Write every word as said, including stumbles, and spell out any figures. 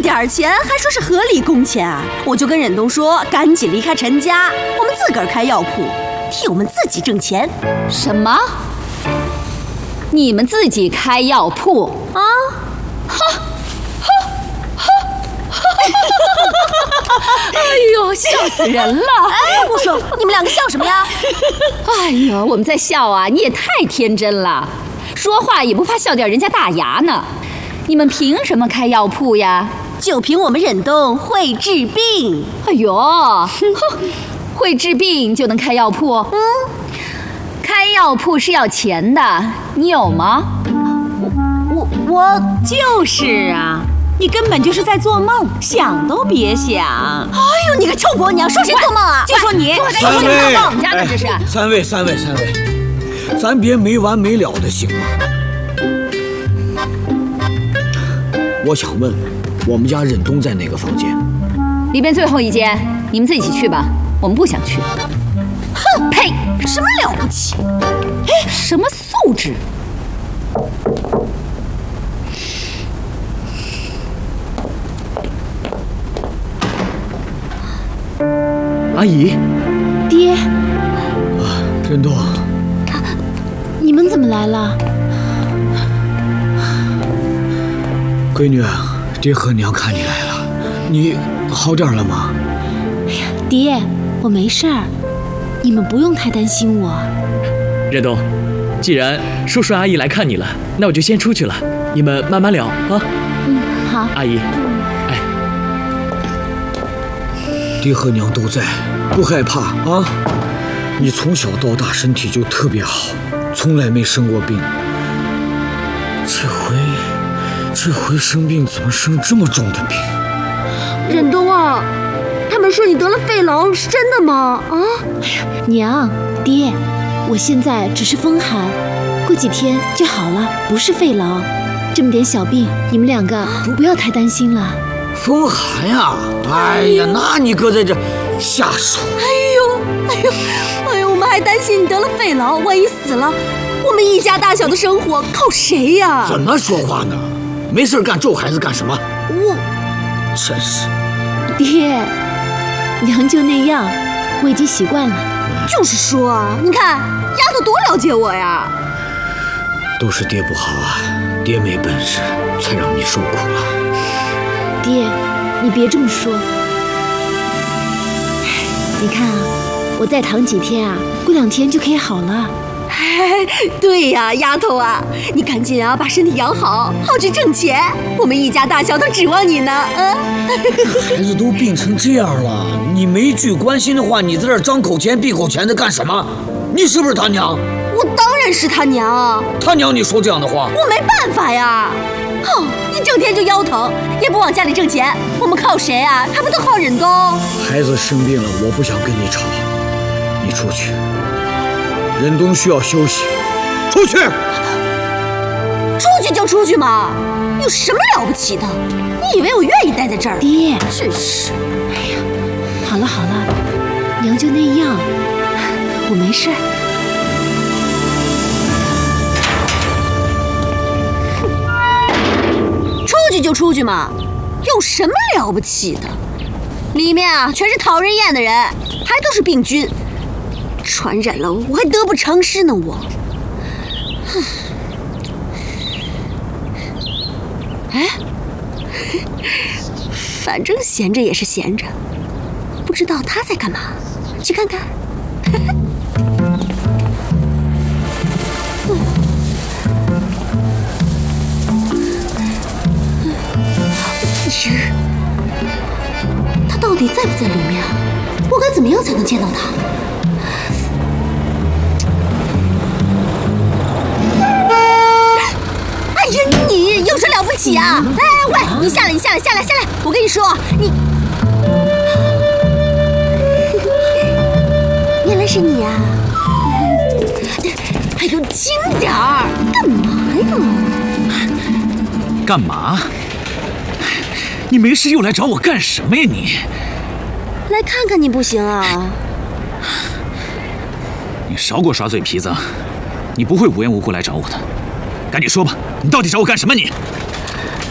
点钱还说是合理工钱啊！我就跟忍冬说，赶紧离开陈家，我们自个儿开药铺，替我们自己挣钱。 什么？你们自己开药铺啊？ 哈，哈，哈，哎呦，笑死人了！ 哎，我说你们两个笑什么呀？ 哎呦，我们在笑啊！你也太天真了，说话也不怕笑掉人家大牙呢。你们凭什么开药铺呀？ 就凭我们忍冬会治病。 哎呦，会治病就能开药铺？嗯。开药铺是要钱的，你有吗？ 我我我就是啊，你根本就是在做梦，想都别想。哎呦，你个臭婆娘，说谁做梦啊？就说你， 三位， 我们家呢这是。 三位，三位，三位，咱别没完没了的行吗？我想问，我们家忍冬在哪个房间？ 里边最后一间，你们自己去吧，我们不想去。哼，呸！ 什么了不起？ 哎，什么素质？ 阿姨， 爹， 啊，忍冬， 你们怎么来了？ 闺女，爹和娘看你来了，你好点了吗？ 哎呀，爹，我没事儿。你们不用太担心我。 忍冬，既然叔叔阿姨来看你了，那我就先出去了，你们慢慢聊啊。 嗯，好。 阿姨，哎， 爹和娘都在，不害怕啊。你从小到大身体就特别好，从来没生过病。这回，这回生病怎么生这么重的病？ 忍冬啊！他们说你得了肺痨，是真的吗？啊！ 哎呀，娘，爹，我现在只是风寒，过几天就好了，不是肺痨。这么点小病，你们两个不要太担心了。 风寒呀！哎呀，那你搁在这瞎说。 哎呦，哎呦，哎呦，我们还担心你得了肺痨，万一死了，我们一家大小的生活靠谁呀？ 怎么说话呢？没事干咒孩子干什么？ 我真是。 爹。娘就那样，我已经习惯了。 就是说啊，你看丫头多了解我呀。 都是爹不好啊，爹没本事，才让你受苦了。 爹，你别这么说。你看啊，我再躺几天啊，过两天就可以好了。 哎，对呀，丫头啊，你赶紧啊把身体养好，好去挣钱。我们一家大小都指望你呢。嗯， 孩子都病成这样了，你没句关心的话，你在这张口钱闭口钱的干什么？你是不是他娘？ 我当然是他娘。 他娘，你说这样的话， 我没办法呀。哼，你整天就腰疼，也不往家里挣钱，我们靠谁啊？还不都靠忍冬？ 孩子生病了，我不想跟你吵，你出去。忍冬需要休息，出去！ 出去就出去嘛，有什么了不起的？你以为我愿意待在这儿？ 爹， 真是！ 哎呀，好了好了，娘就那样，我没事。 出去就出去嘛，有什么了不起的？里面啊全是讨人厌的人，还都是病菌。传染了，我还得不偿失呢！我，哎，反正闲着也是闲着，不知道他在干嘛，去看看。他到底在不在里面啊？我该怎么样才能见到他？哎呀，你有什么了不起啊？哎，喂，你下来，你下来，下来，下来！我跟你说，你，原来是你啊！哎呦，轻点儿，干嘛呀？ 干嘛？你没事又来找我干什么呀你？ 来看看你不行啊？ 你少给我耍嘴皮子！你不会无缘无故来找我的，赶紧说吧，你到底找我干什么你？